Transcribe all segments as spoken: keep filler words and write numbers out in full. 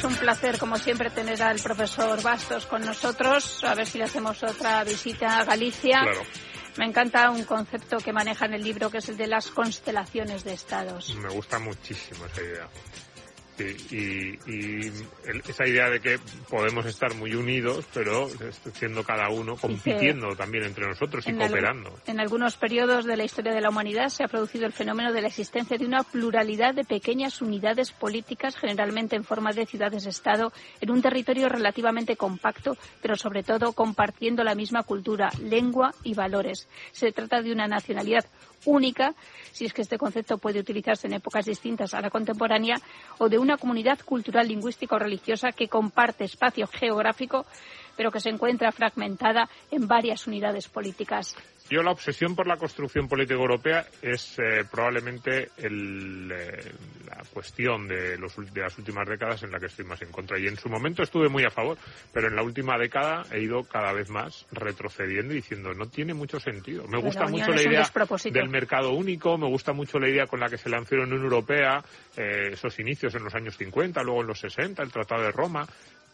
un placer, como siempre, tener al profesor Bastos con nosotros. A ver si le hacemos otra visita a Galicia. Claro. Me encanta un concepto que maneja en el libro, que es el de las constelaciones de estados. Me gusta muchísimo esa idea. Sí, y, y el, esa idea de que podemos estar muy unidos, pero siendo cada uno, compitiendo Dice, también entre nosotros y en cooperando. Al, en algunos periodos de la historia de la humanidad se ha producido el fenómeno de la existencia de una pluralidad de pequeñas unidades políticas, generalmente en forma de ciudades-estado, en un territorio relativamente compacto, pero sobre todo compartiendo la misma cultura, lengua y valores. Se trata de una nacionalidad única, si es que este concepto puede utilizarse en épocas distintas a la contemporánea, o de una comunidad cultural, lingüística o religiosa que comparte espacio geográfico, pero que se encuentra fragmentada en varias unidades políticas. Yo la obsesión por la construcción política europea es eh, probablemente el, eh, la cuestión de, los, de las últimas décadas en la que estoy más en contra. Y en su momento estuve muy a favor, pero en la última década he ido cada vez más retrocediendo y diciendo no tiene mucho sentido. Me pero gusta mucho la idea del mercado único, me gusta mucho la idea con la que se lanzó la Unión Europea, eh, esos inicios en los años cincuenta, luego en los sesenta, el Tratado de Roma,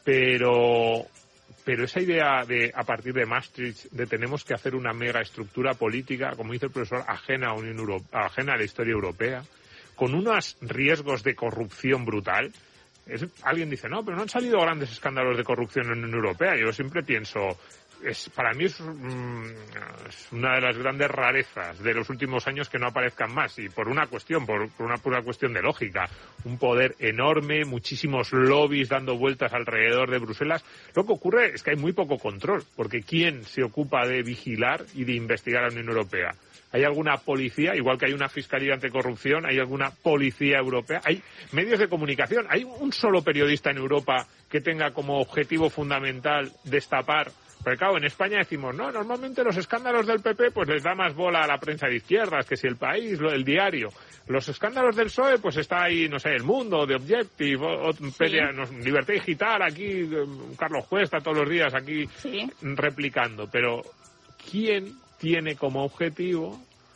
pero... Pero esa idea de, a partir de Maastricht, de tenemos que hacer una mega estructura política, como dice el profesor, ajena a, Unión Euro- ajena a la historia europea, con unos riesgos de corrupción brutal. Es, alguien dice, no, pero no han salido grandes escándalos de corrupción en la Unión Europea. Yo siempre pienso, es, para mí es, mm, es una de las grandes rarezas de los últimos años que no aparezcan más. Y por una cuestión, por, por una pura cuestión de lógica. Un poder enorme, muchísimos lobbies dando vueltas alrededor de Bruselas. Lo que ocurre es que hay muy poco control, porque ¿quién se ocupa de vigilar y de investigar a la Unión Europea? ¿Hay alguna policía? Igual que hay una fiscalía anticorrupción, ¿hay alguna policía europea? ¿Hay medios de comunicación? ¿Hay un solo periodista en Europa que tenga como objetivo fundamental destapar? Porque claro, en España decimos, no, normalmente los escándalos del P P pues les da más bola a la prensa de izquierdas, que si El País, lo del Diario. Los escándalos del P S O E, pues está ahí, no sé, El Mundo, The Objective, o, o, sí. pelea, no, Libertad Digital, aquí, Carlos Cuesta todos los días aquí sí. replicando. Pero, ¿quién tiene como objetivo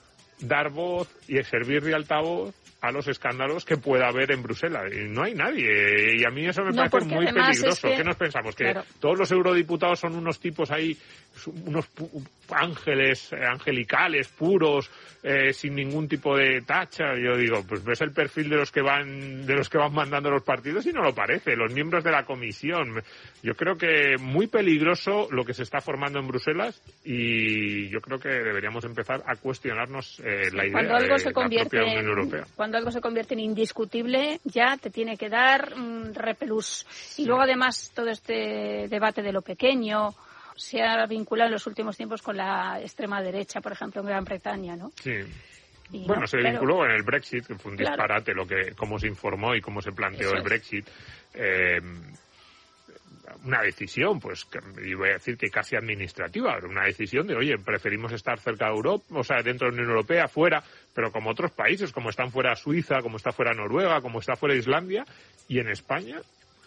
dar voz y servir de altavoz a los escándalos que pueda haber en Bruselas? Y no hay nadie, y a mí eso me no, parece muy peligroso. Es que... ¿Qué nos pensamos? ¿Que claro. todos los eurodiputados son unos tipos ahí, unos ángeles, angelicales, puros, eh, sin ningún tipo de tacha? Yo digo, pues ves el perfil de los que van de los que van mandando los partidos y no lo parece. Los miembros de la comisión. Yo creo que muy peligroso lo que se está formando en Bruselas, y yo creo que deberíamos empezar a cuestionarnos eh, la idea cuando algo de se la convierte propia Unión Europea. En, cuando algo se convierte en indiscutible, ya te tiene que dar un repelús. Y luego, además, todo este debate de lo pequeño se ha vinculado en los últimos tiempos con la extrema derecha, por ejemplo, en Gran Bretaña, ¿no? Sí. Y bueno, no, se claro. vinculó en el Brexit, que fue un claro. disparate lo que cómo se informó y cómo se planteó Eso el Brexit. Eh, una decisión, pues, y voy a decir que casi administrativa, una decisión de, oye, preferimos estar cerca de Europa, o sea, dentro de la Unión Europea, fuera, pero como otros países, como están fuera Suiza, como está fuera Noruega, como está fuera Islandia, y en España,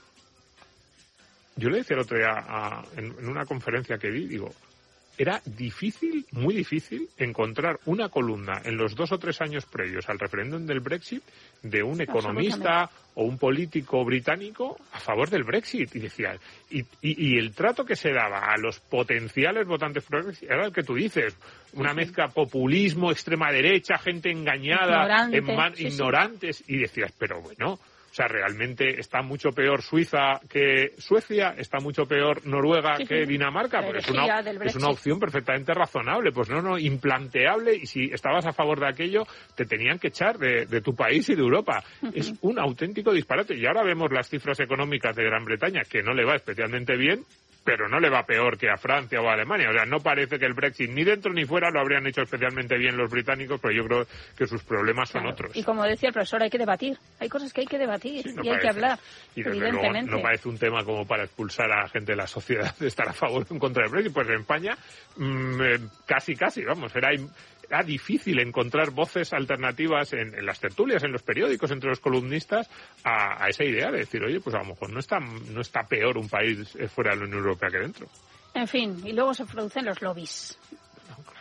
yo le decía el otro día a, en, en una conferencia que di, digo, era difícil, muy difícil, encontrar una columna en los dos o tres años previos al referéndum del Brexit de un economista o un político británico a favor del Brexit. Y decía, y, y, y el trato que se daba a los potenciales votantes progresistas era el que tú dices, una mezcla populismo, extrema derecha, gente engañada, Ignorante, en man, sí, ignorantes, sí. Y decías, pero bueno... O sea, realmente está mucho peor Suiza que Suecia, está mucho peor Noruega sí, que Dinamarca, porque es una, es una opción perfectamente razonable. Pues no, no, implanteable, y si estabas a favor de aquello, te tenían que echar de, de tu país y de Europa. Uh-huh. Es un auténtico disparate. Y ahora vemos las cifras económicas de Gran Bretaña, que no le va especialmente bien, pero no le va peor que a Francia o a Alemania. O sea, no parece que el Brexit ni dentro ni fuera lo habrían hecho especialmente bien los británicos, pero yo creo que sus problemas son claro. otros. Y como decía el profesor, hay que debatir. Hay cosas que hay que debatir sí, no y parece. Hay que hablar, y evidentemente. Luego, no parece un tema como para expulsar a la gente de la sociedad de estar a favor o en contra del Brexit. Pues en España, mmm, casi, casi, vamos, era... Era difícil encontrar voces alternativas en, en las tertulias, en los periódicos, entre los columnistas, a, a esa idea de decir, oye, pues a lo mejor no está, no está peor un país fuera de la Unión Europea que dentro. En fin, y luego se producen los lobbies. Claro.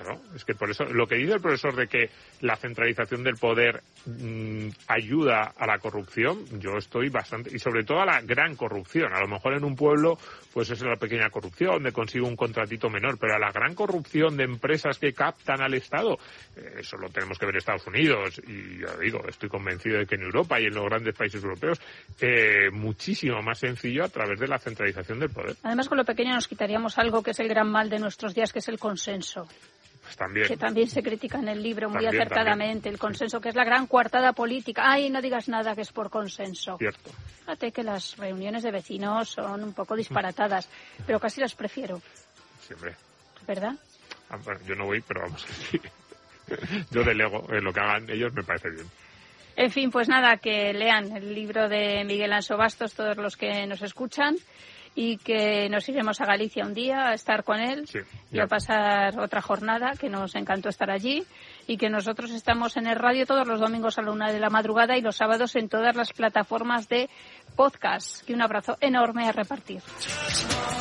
Claro, es que por eso, lo que dice el profesor de que la centralización del poder mmm, ayuda a la corrupción, yo estoy bastante, y sobre todo a la gran corrupción. A lo mejor en un pueblo, pues es la pequeña corrupción, de consigo un contratito menor, pero a la gran corrupción de empresas que captan al Estado, eh, eso lo tenemos que ver en Estados Unidos, y ya digo, estoy convencido de que en Europa y en los grandes países europeos, eh, muchísimo más sencillo a través de la centralización del poder. Además, con lo pequeño nos quitaríamos algo que es el gran mal de nuestros días, que es el consenso. Pues también. Que también se critica en el libro muy también, acertadamente, también. El consenso, que es la gran coartada política. Ay, no digas nada, que es por consenso. Cierto. Fíjate que las reuniones de vecinos son un poco disparatadas, pero casi las prefiero. Siempre. ¿Verdad? Ah, bueno, yo no voy, pero vamos que sí. Yo delego, eh, lo que hagan ellos me parece bien. En fin, pues nada, que lean el libro de Miguel Anso Bastos, todos los que nos escuchan, y que nos iremos a Galicia un día a estar con él, sí, y a pasar otra jornada, que nos encantó estar allí, y que nosotros estamos en el radio todos los domingos a la una de la madrugada y los sábados en todas las plataformas de podcast. Y un abrazo enorme a repartir.